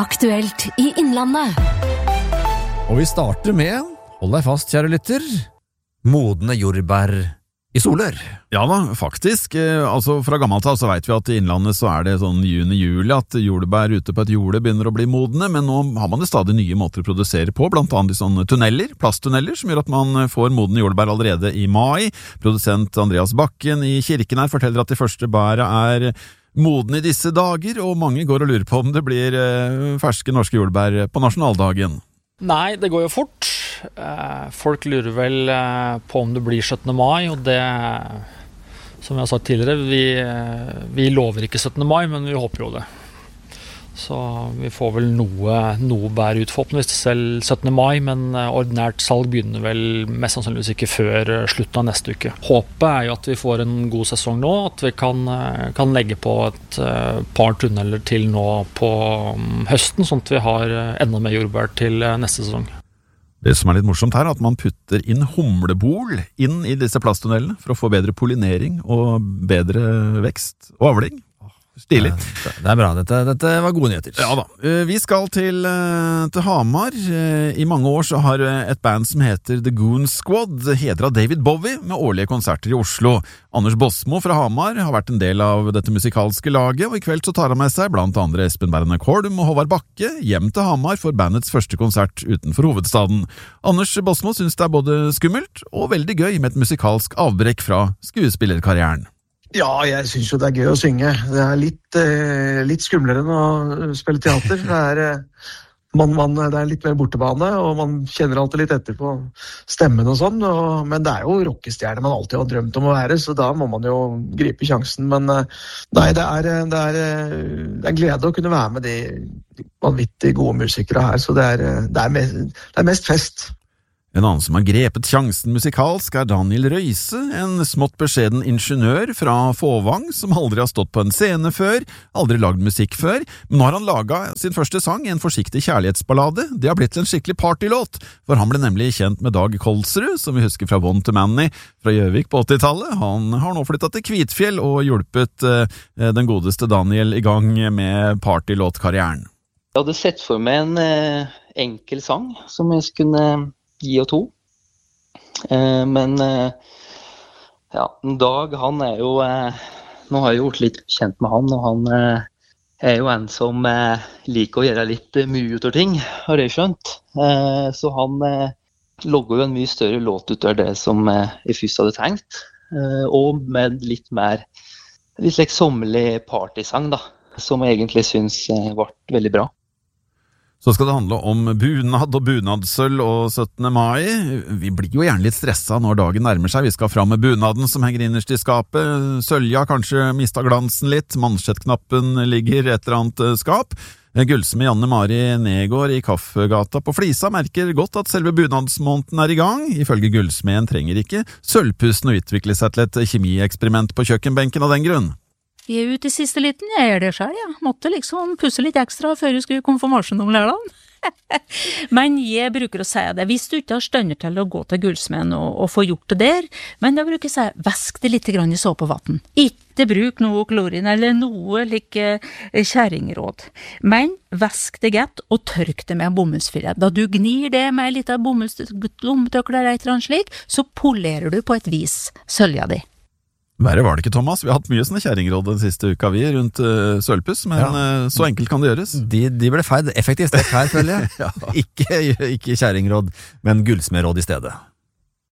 Aktuelt i Innlandet. Og vi starter med, hold deg fast kjære lytter, modne jordbær i Solør. Ja da, faktisk. Altså fra gammelt av så vet vi at i Innlandet så det sånn juni-juli at jordbær ute på et jorde begynner å bli modne, men nå har man det stadig nye måter å produsere på, blant annet i sånne tunneler, plasttunneler, som gjør at man får modne jordbær allerede i mai. Produsent Andreas Bakken i Kirken her forteller at de første bæra modne i disse dager, og mange går og lurer på om det bblir ferske norske jordbær på nasjonaldagen. Nei, det går jo fort. Folk lurer vel på om det blir 17. mai, og det, som jeg har sagt tidligere, vi lover ikke 17. mai, men vi håper jo det. Så vi får vel noe bær ut forhåpentligvis selv 17. mai, men ordinært salg begynner vel mest sannsynligvis ikke før slutten av neste uke. Håpet jo at vi får en god sesong nå, at vi kan legge på et par tunneler til nå på høsten, sånn at vi har enda mer jordbær til neste sesong. Det som litt morsomt her, at man putter inn humlebol inn i disse plasttunnelene for å få bedre pollinering og bedre vekst og avling. Stilig. Det bra, dette var gode nyheter. Ja da. Vi skal til Hamar. I mange år så har et band som heter The Goon Squad hedret David Bowie med årlige konserter i Oslo. Anders Bosmo fra Hamar har vært en del av dette musikalske laget, og i kveld så tar han med seg blant andre Espen Bernet Kolm og Håvard Bakke hjem til Hamar for bandets første konsert utenfor hovedstaden. Anders Bosmo synes det både skummelt og veldig gøy med et musikalsk avbrekk fra skuespillerkarrieren. Ja, jeg synes jo det gøy å synge. Det litt skumlere enn å spille teater. Det litt mer bortebane, og man kjenner alltid litt etter på stemmen og sånn. Men det jo rockestjerne man alltid har drømt om å være, så da må man jo gripe sjansen. Men nei, det en glede å kunne være med de vanvittig gode musikere her, så det mest fest. En annen som har grepet sjansen musikalsk Daniel Røise, en smått beskjeden ingeniør fra Fåvang som aldri har stått på en scene før, aldri lagd musikk før, men nå har han laget sin første sang, en forsiktig kjærlighetsballade. Det har blitt en skikkelig partylåt, for han ble nemlig kjent med Dag Kolsrud, som vi husker fra Want to Manny fra Gjøvik på 80-tallet. Han har nå flyttet til Kvitfjell og hjulpet den godeste Daniel i gang med partylåtkarrieren. Jeg hadde sett for meg en enkel sang som jeg kunne gi og to. Men ja, Dag, han jo nå har jeg gjort litt kjent med han, og han jo en som liker å gjøre litt mye ut av ting, har jeg skjønt. Så han logger jo en mye større låt ut av det som jeg først hadde tenkt, og med litt sommerlig partysang da, som jeg egentlig synes ble veldig bra. Så skal det handle om bunad og bunadssølv og 17. mai. Vi blir jo gjerne litt stresset når dagen nærmer seg. Vi skal fram med bunaden som henger innerst i skapet. Sølja kanskje mistet glansen litt. Mansjettknappen ligger i et eller annet skap. Gullsmed Janne Mari Negård i Kaffegata på Flisa merker godt at selve bunadsmåneden i gang. Ifølge Gullsmeden trenger ikke sølvpussen å utvikle seg til et kjemieksperiment på kjøkkenbenken av den grunn. Jeg ut i siste liten, jeg gjør det selv, ja. Måtte liksom pusse litt ekstra før jeg skulle konfirmasjon om lørdagen. Men jeg bruker å si det, hvis du ikke har stønner til å gå til Gullsmeden og få gjort det der, men da bruker jeg å si, vask det litt grann i såpevatten. Ikke bruk noe klorin eller noe like kjæringråd. Men vask det godt og tørk det med bomullsfilet. Da du gnir det med litt av bomullslommetøkler eller et eller annet slik, så polerer du på et vis sølja di. Verre var det ikke, Thomas. Vi har hatt mye sånne kjæringråd den siste uka vi rundt sølvpuss, men så enkelt kan det gjøres. De ble feid effektivt stekk her, føler jeg. Ja. Ikke kjæringråd, men gullsmedråd i stedet.